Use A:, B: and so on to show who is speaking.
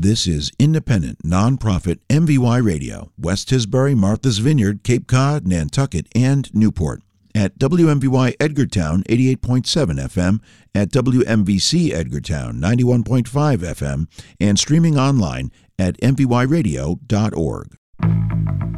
A: This is independent, nonprofit MVY Radio, West Tisbury, Martha's Vineyard, Cape Cod, Nantucket, and Newport. At WMVY Edgartown 88.7 FM, at WMVC Edgartown 91.5 FM, and streaming online at mvyradio.org.